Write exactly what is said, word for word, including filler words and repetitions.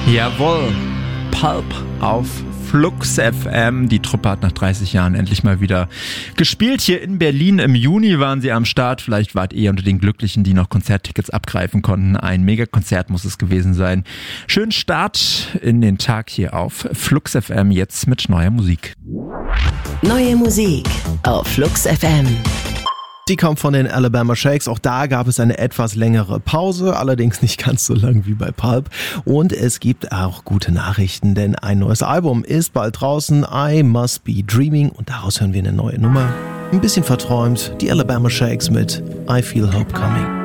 Jawohl, Pulp auf Flux F M. Die Truppe hat nach dreißig Jahren endlich mal wieder gespielt. Hier in Berlin im Juni waren sie am Start. Vielleicht wart ihr unter den Glücklichen, die noch Konzerttickets abgreifen konnten. Ein Megakonzert muss es gewesen sein. Schönen Start in den Tag hier auf Flux F M, jetzt mit neuer Musik. Neue Musik auf Flux F M. Die kommt von den Alabama Shakes. Auch da gab es eine etwas längere Pause, allerdings nicht ganz so lang wie bei Pulp. Und es gibt auch gute Nachrichten, denn ein neues Album ist bald draußen. I Must Be Dreaming. Und daraus hören wir eine neue Nummer. Ein bisschen verträumt. Die Alabama Shakes mit I Feel Hope Coming.